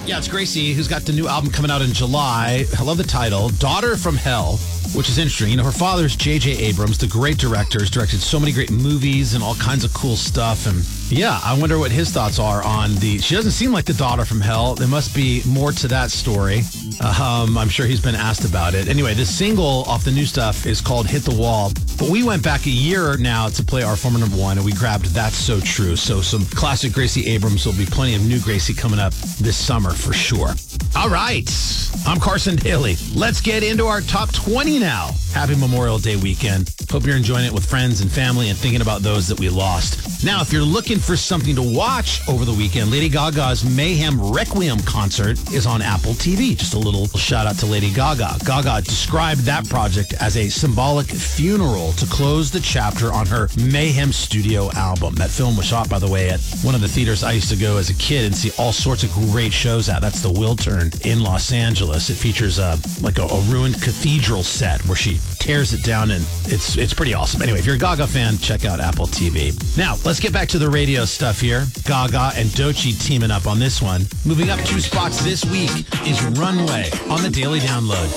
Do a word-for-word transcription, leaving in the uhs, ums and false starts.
Yeah, it's Gracie, who's got the new album coming out in July. I love the title, Daughter from Hell, which is interesting. You know, her father's J J Abrams, the great director, has directed so many great movies and all kinds of cool stuff. And yeah, I wonder what his thoughts are on the... She doesn't seem like the daughter from hell. There must be more to that story. Um, I'm sure he's been asked about it. Anyway, this single off the new stuff is called Hit the Wall. But we went back a year now to play our former number one, and we grabbed That's So True. So some classic Gracie Abrams. Will be plenty of new Gracie coming up this summer for sure. All right. I'm Carson Daly. Let's get into our top twenty now. Happy Memorial Day weekend. Hope you're enjoying it with friends and family and thinking about those that we lost. Now, if you're looking for something to watch over the weekend, Lady Gaga's Mayhem Requiem concert is on Apple T V. Just a little shout out to Lady Gaga. Gaga described that project as a symbolic funeral to close the chapter on her Mayhem studio album. That film was shot, by the way, at one of the theaters I used to go as a kid and see all sorts of great shows at. That's the Wiltern in Los Angeles. It features a, like a, a ruined cathedral set where she tears it down, and it's it's pretty awesome. Anyway, if you're a Gaga fan, check out Apple T V. Now, let's get back to the radio stuff here. Gaga and Doechii teaming up on this one. Moving up two spots this week is Runway on the Daily Download.